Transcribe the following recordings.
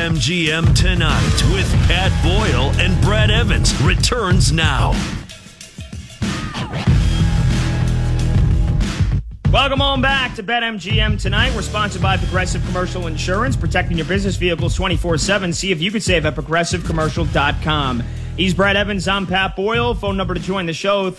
BetMGM Tonight with Pat Boyle and Brad Evans returns now. Welcome on back to BetMGM Tonight. We're sponsored by Progressive Commercial Insurance, protecting your business vehicles 24/7. See if you could save at progressivecommercial.com. He's Brad Evans. I'm Pat Boyle. Phone number to join the show,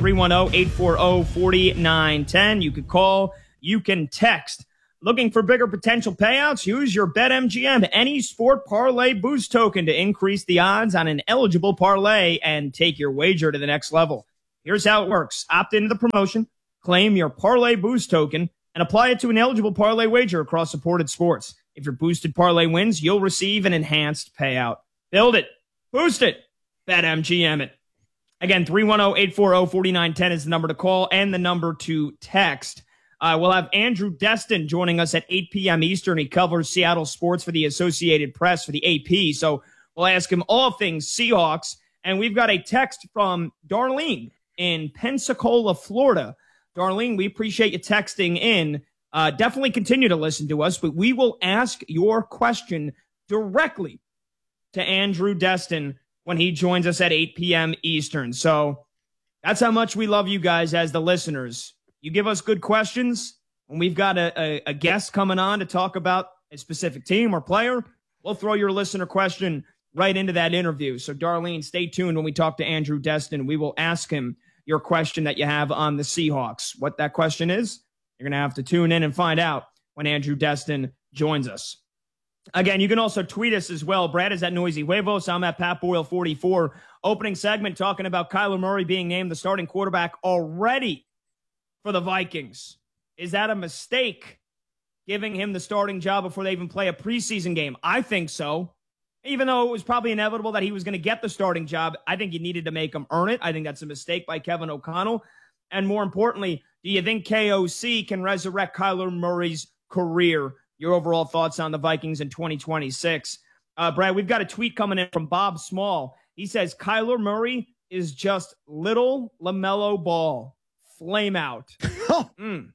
310-840-4910. You could call. You can text. Looking for bigger potential payouts? Use your BetMGM Any Sport Parlay Boost token to increase the odds on an eligible parlay and take your wager to the next level. Here's how it works. Opt into the promotion, claim your Parlay Boost token, and apply it to an eligible parlay wager across supported sports. If your boosted parlay wins, you'll receive an enhanced payout. Build it. Boost it. BetMGM it. Again, 310-840-4910 is the number to call and the number to text. We'll have Andrew Destin joining us at 8 p.m. Eastern. He covers Seattle sports for the Associated Press for the AP. So we'll ask him all things Seahawks. And we've got a text from Darlene in Pensacola, Florida. Darlene, we appreciate you texting in. Definitely continue to listen to us, but we will ask your question directly to Andrew Destin when he joins us at 8 p.m. Eastern. So that's how much we love you guys as the listeners. You give us good questions. When we've got a guest coming on to talk about a specific team or player, we'll throw your listener question right into that interview. So, Darlene, stay tuned when we talk to Andrew Destin. We will ask him your question that you have on the Seahawks. What that question is, you're going to have to tune in and find out when Andrew Destin joins us. Again, you can also tweet us as well. Brad is at Noisy Huevos. I'm at Pat Boyle 44. Opening segment talking about Kyler Murray being named the starting quarterback already for the Vikings. Is that a mistake, giving him the starting job before they even play a preseason game? I think so. Even though it was probably inevitable that he was going to get the starting job, I think you needed to make him earn it. I think that's a mistake by Kevin O'Connell. And more importantly, do you think KOC can resurrect Kyler Murray's career? Your overall thoughts on the Vikings in 2026. Brad, we've got a tweet coming in from Bob Small. He says, Kyler Murray is just little LaMelo Ball. Flame out. What do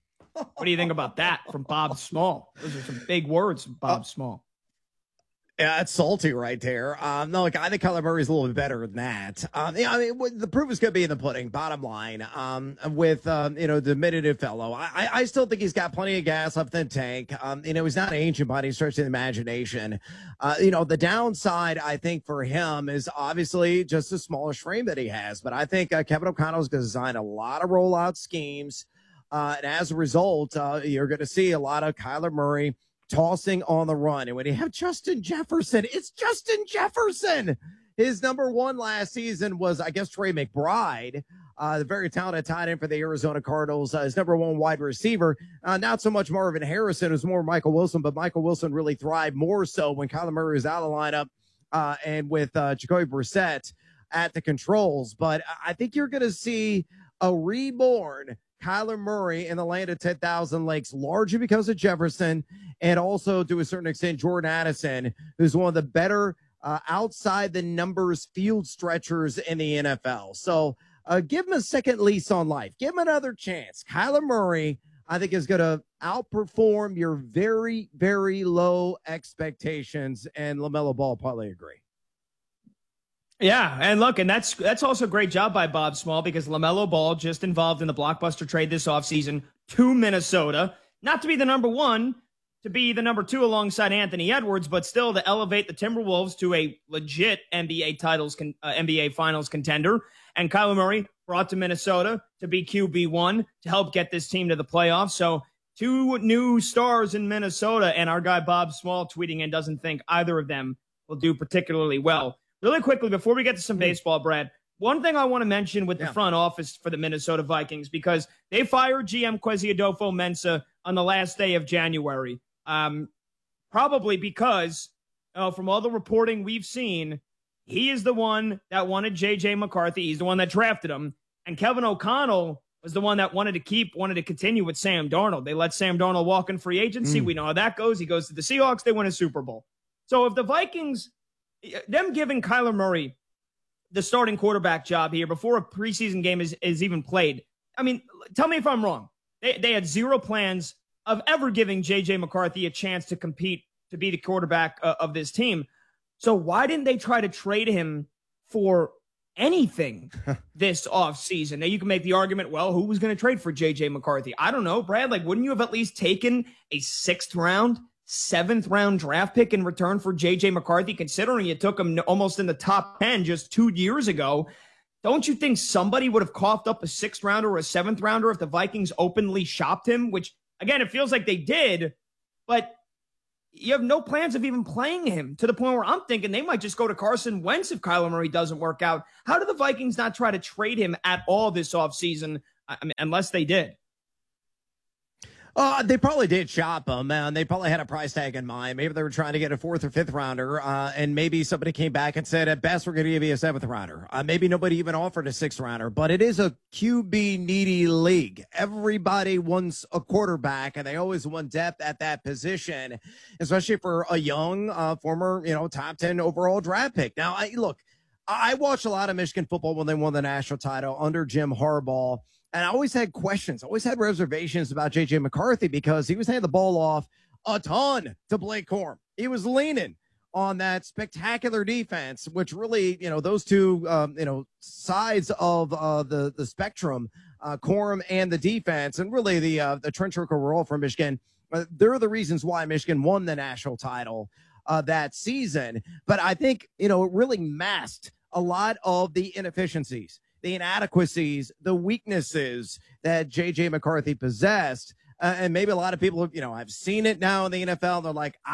you think about that from Bob Small? Those are some big words from Bob Small. Yeah, it's salty right there. No, look, I think Kyler Murray's a little bit better than that. The proof is going to be in the pudding, bottom line, with, the diminutive fellow. I still think he's got plenty of gas left in the tank. He's not ancient by any stretch of the imagination. The downside, I think, for him is obviously just the smaller frame that he has. But I think Kevin O'Connell's going to design a lot of rollout schemes. And as a result, you're going to see a lot of Kyler Murray tossing on the run. And when you have Justin Jefferson, it's Justin Jefferson. His number one last season was, I guess, Trey McBride, the very talented tight end for the Arizona Cardinals. His number one wide receiver, not so much Marvin Harrison. It was more Michael Wilson, but Michael Wilson really thrived more so when Kyler Murray was out of the lineup and with Jacoby Brissett at the controls. But I think you're going to see a reborn Kyler Murray in the land of 10,000 lakes, largely because of Jefferson and also to a certain extent Jordan Addison, who's one of the better outside the numbers field stretchers in the NFL. So give him a second lease on life. Give him another chance. Kyler Murray, I think, is going to outperform your very, very low expectations, and LaMelo Ball probably agree. Yeah, and look, and that's also a great job by Bob Small, because LaMelo Ball just involved in the blockbuster trade this offseason to Minnesota, not to be the number one, to be the number two alongside Anthony Edwards, but still to elevate the Timberwolves to a legit NBA Finals contender. And Kyler Murray brought to Minnesota to be QB1 to help get this team to the playoffs. So two new stars in Minnesota, and our guy Bob Small tweeting in doesn't think either of them will do particularly well. Really quickly, before we get to some baseball, Brad, one thing I want to mention with the front office for the Minnesota Vikings, because they fired GM Kwesi Adolfo-Mensah on the last day of January. Probably because, from all the reporting we've seen, he is the one that wanted J.J. McCarthy. He's the one that drafted him. And Kevin O'Connell was the one that wanted to continue with Sam Darnold. They let Sam Darnold walk in free agency. We know how that goes. He goes to the Seahawks. They win a Super Bowl. So if the Vikings, them giving Kyler Murray the starting quarterback job here before a preseason game is even played, I mean, tell me if I'm wrong. They had zero plans of ever giving J.J. McCarthy a chance to compete to be the quarterback of this team. So why didn't they try to trade him for anything this offseason? Now, you can make the argument, well, who was going to trade for J.J. McCarthy? I don't know, Brad. Like, wouldn't you have at least taken a 6th round, 7th round draft pick in return for J.J. McCarthy, considering you took him almost in the top 10 just 2 years ago? Don't you think somebody would have coughed up a 6th rounder or a 7th rounder if the Vikings openly shopped him? Which, again, it feels like they did, but you have no plans of even playing him, to the point where I'm thinking they might just go to Carson Wentz if Kyler Murray doesn't work out. How do the Vikings not try to trade him at all this offseason, unless they did? They probably did shop him, and they probably had a price tag in mind. Maybe they were trying to get a 4th or 5th rounder, and maybe somebody came back and said, at best, we're going to give you a 7th rounder. Maybe nobody even offered a 6th rounder, but it is a QB-needy league. Everybody wants a quarterback, and they always want depth at that position, especially for a young, former, top 10 overall draft pick. Now, I watched a lot of Michigan football when they won the national title under Jim Harbaugh. And I always had questions, always had reservations about J.J. McCarthy because he was handing the ball off a ton to Blake Corum. He was leaning on that spectacular defense, which really, those two, sides of the spectrum, Corum and the defense, and really the trench work overall for Michigan, they're the reasons why Michigan won the national title that season. But I think, it really masked a lot of the inefficiencies, the inadequacies, the weaknesses that J.J. McCarthy possessed. And maybe a lot of people, I've seen it now in the NFL. They're like,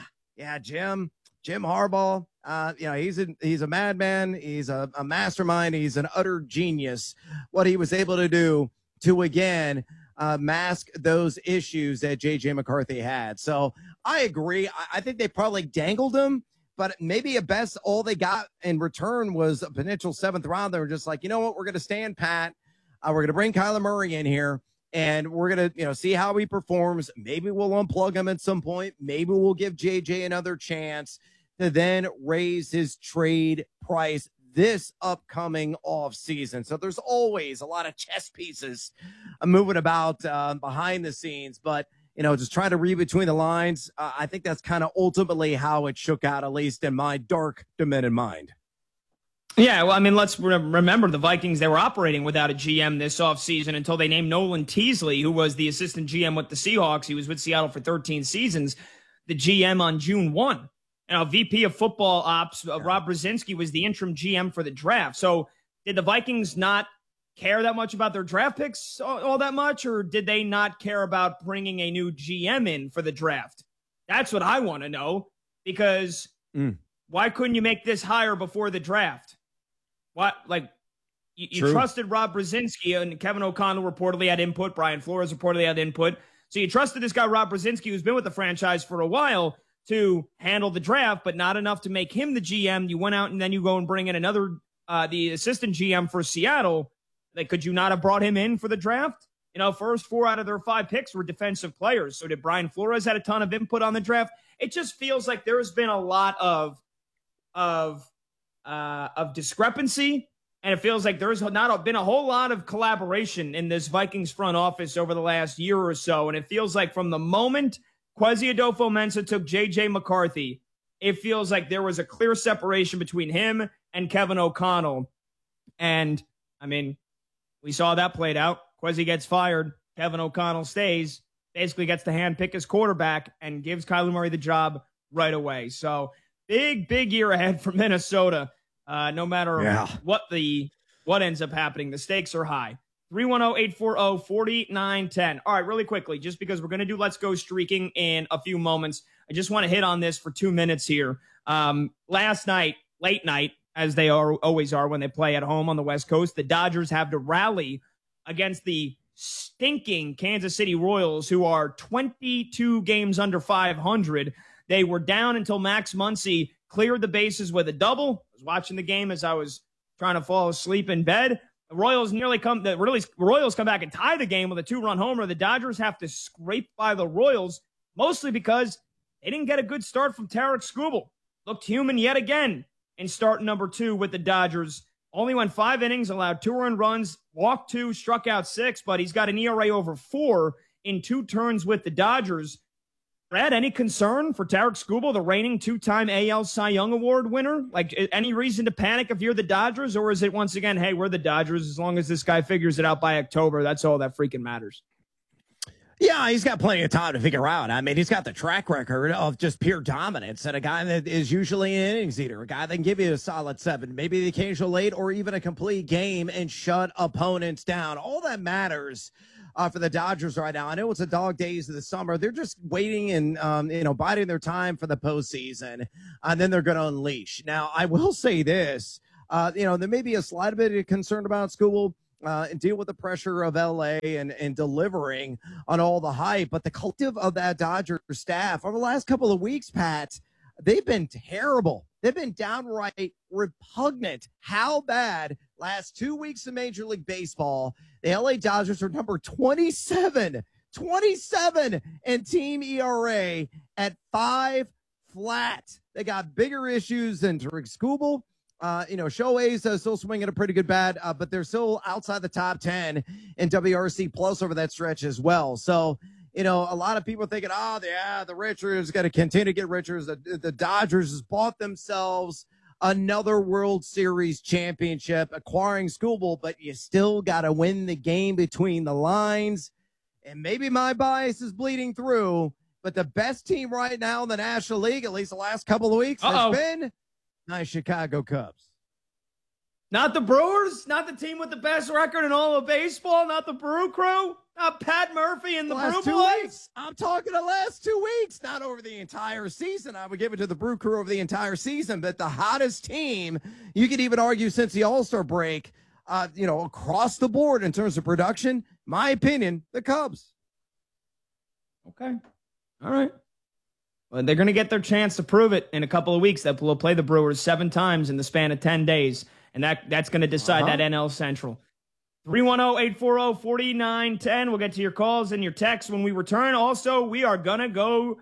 Jim Harbaugh, he's a madman. He's a mastermind. He's an utter genius. What he was able to do to, again, mask those issues that J.J. McCarthy had. So I agree. I think they probably dangled him. But maybe at best, all they got in return was a potential 7th round. They were just like, you know what? We're going to stand pat. We're going to bring Kyler Murray in here, and we're going to, see how he performs. Maybe we'll unplug him at some point. Maybe we'll give JJ another chance to then raise his trade price this upcoming off season. So there's always a lot of chess pieces moving about behind the scenes, but just trying to read between the lines. I think that's kind of ultimately how it shook out, at least in my dark, demented mind. Yeah, well, let's remember the Vikings, they were operating without a GM this offseason until they named Nolan Teasley, who was the assistant GM with the Seahawks. He was with Seattle for 13 seasons, the GM on June 1. VP of football ops, Rob Brzezinski, was the interim GM for the draft. So did the Vikings not care that much about their draft picks all that much, or did they not care about bringing a new GM in for the draft? That's what I want to know, because why couldn't you make this hire before the draft? What, you trusted Rob Brzezinski, and Kevin O'Connell reportedly had input. Brian Flores reportedly had input. So you trusted this guy, Rob Brzezinski, who's been with the franchise for a while, to handle the draft, but not enough to make him the GM. You went out and then you go and bring in another, the assistant GM for Seattle. Could you not have brought him in for the draft? First 4 out of their 5 picks were defensive players. So did Brian Flores had a ton of input on the draft? It just feels like there's been a lot of discrepancy, and it feels like there's not been a whole lot of collaboration in this Vikings front office over the last year or so. And it feels like from the moment Kwesi Adofo-Mensah took J.J. McCarthy, it feels like there was a clear separation between him and Kevin O'Connell. And, we saw that played out. Kwesi gets fired. Kevin O'Connell stays, basically gets to handpick his quarterback and gives Kyler Murray the job right away. So big year ahead for Minnesota. No matter what ends up happening, the stakes are high. 310-840-4910. All right, really quickly, just because we're going to do Let's Go Streaking in a few moments, I just want to hit on this for 2 minutes here. Last night, late night, as they always are when they play at home on the West Coast, the Dodgers have to rally against the stinking Kansas City Royals, who are 22 games under 500. They were down until Max Muncy cleared the bases with a double. I was watching the game as I was trying to fall asleep in bed. The Royals come back and tie the game with a 2-run homer. The Dodgers have to scrape by the Royals, mostly because they didn't get a good start from Tarek Skubal. Looked human yet again in start number 2 with the Dodgers. Only went 5 innings, allowed 2 earned runs, walked 2, struck out 6, but he's got an ERA over 4 in 2 turns with the Dodgers. Brad, any concern for Tarik Skubal, the reigning 2-time AL Cy Young Award winner? Like, any reason to panic if you're the Dodgers, or is it once again, hey, we're the Dodgers, as long as this guy figures it out by October, that's all that freaking matters? Yeah, he's got plenty of time to figure out. I mean, he's got the track record of just pure dominance, and a guy that is usually an innings eater, a guy that can give you a solid 7, maybe the occasional 8, or even a complete game and shut opponents down. All that matters for the Dodgers right now. I know it's the dog days of the summer. They're just waiting and, biding their time for the postseason, and then they're going to unleash. Now, I will say this, there may be a slight bit of concern about Skubal, and deal with the pressure of LA and delivering on all the hype. But the collective of that Dodgers staff over the last couple of weeks, Pat, they've been terrible. They've been downright repugnant. How bad? Last 2 weeks of Major League Baseball, the LA Dodgers are number 27 in team ERA at 5 flat. They got bigger issues than Tarik Skubal. Shohei's still swinging a pretty good bat, but they're still outside the top 10 in WRC plus over that stretch as well. So, a lot of people are thinking, the Richards got to continue to get richer. The Dodgers has bought themselves another World Series championship, acquiring Skubal, but you still got to win the game between the lines. And maybe my bias is bleeding through, but the best team right now in the National League, at least the last couple of weeks, has been my Chicago Cubs. Not the Brewers, not the team with the best record in all of baseball, not the Brew Crew, not Pat Murphy and the Brew Boys. I'm talking the last 2 weeks, not over the entire season. I would give it to the Brew Crew over the entire season, but the hottest team, you could even argue since the All-Star break, across the board in terms of production, my opinion, the Cubs. Okay. All right. Well, they're going to get their chance to prove it in a couple of weeks. That will play the Brewers 7 times in the span of 10 days. And that's going to decide that NL Central. 310-840-4910. We'll get to your calls and your texts when we return. Also, we are going to go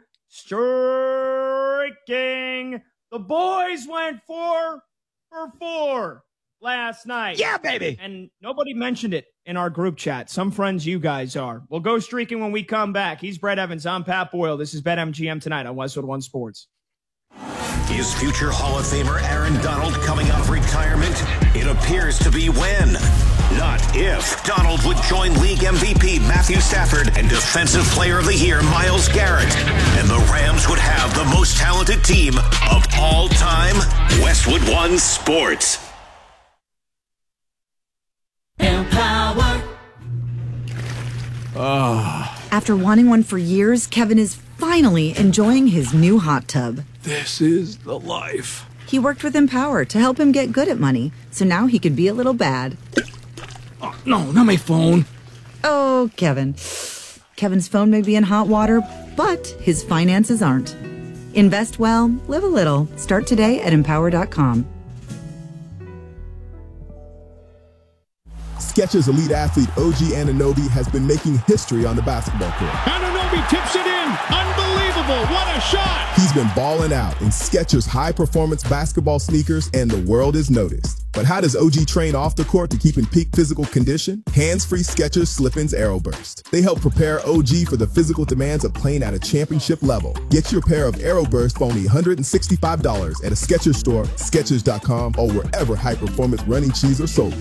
streaking. The boys went 4 for 4 last night. Yeah, baby. And nobody mentioned it in our group chat. Some friends you guys are. We'll go streaking when we come back. He's Brett Evans. I'm Pat Boyle. This is BetMGM tonight on Westwood One Sports. Is future Hall of Famer Aaron Donald coming out of retirement? It appears to be when, not if. Donald would join league MVP Matthew Stafford and Defensive Player of the Year Myles Garrett. And the Rams would have the most talented team of all time. Westwood One Sports. Empower. After wanting one for years, Kevin is finally enjoying his new hot tub. This is the life. He worked with Empower to help him get good at money, so now he could be a little bad. Oh, no, not my phone. Oh, Kevin. Kevin's phone may be in hot water, but his finances aren't. Invest well, live a little. Start today at Empower.com. Skechers elite athlete OG Anunoby has been making history on the basketball court. Anunoby tips it in. Unbelievable. What a shot. He's been balling out in Skechers high-performance basketball sneakers, and the world has noticed. But how does OG train off the court to keep in peak physical condition? Hands-free Skechers Slip-ins Aeroburst. They help prepare OG for the physical demands of playing at a championship level. Get your pair of Aeroburst for only $165 at a Skechers store, Skechers.com, or wherever high-performance running shoes are sold.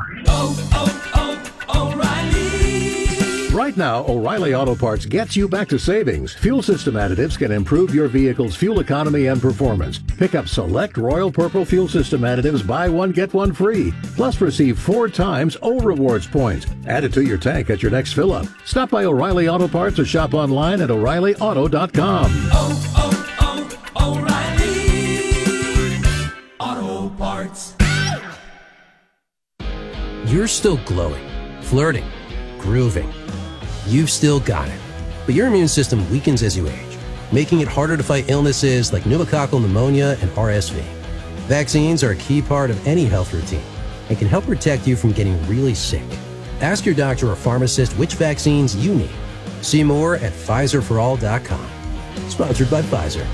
O'Reilly. Right now, O'Reilly Auto Parts gets you back to savings. Fuel system additives can improve your vehicle's fuel economy and performance. Pick up select Royal Purple fuel system additives, buy one, get one free. Plus receive 4 times O Rewards points. Add it to your tank at your next fill-up. Stop by O'Reilly Auto Parts or shop online at O'ReillyAuto.com. O'Reilly Auto Parts. You're still glowing, flirting, grooving. You've still got it. But your immune system weakens as you age, making it harder to fight illnesses like pneumococcal pneumonia and RSV. Vaccines are a key part of any health routine and can help protect you from getting really sick. Ask your doctor or pharmacist which vaccines you need. See more at PfizerForAll.com. Sponsored by Pfizer.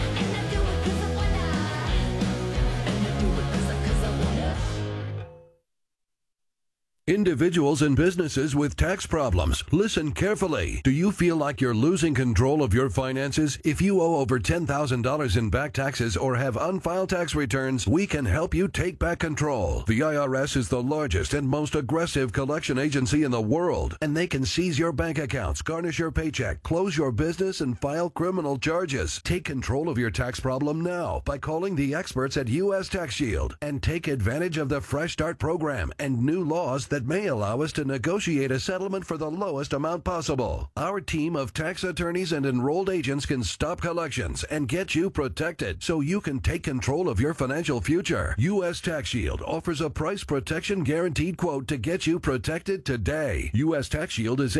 Individuals and businesses with tax problems, listen carefully. Do you feel like you're losing control of your finances? If you owe over $10,000 in back taxes or have unfiled tax returns, we can help you take back control. The IRS is the largest and most aggressive collection agency in the world, and they can seize your bank accounts, garnish your paycheck, close your business, and file criminal charges. Take control of your tax problem now by calling the experts at U.S. Tax Shield and take advantage of the Fresh Start program and new laws that may allow us to negotiate a settlement for the lowest amount possible. Our team of tax attorneys and enrolled agents can stop collections and get you protected so you can take control of your financial future. U.S. Tax Shield offers a price protection guaranteed quote to get you protected today. U.S. Tax Shield is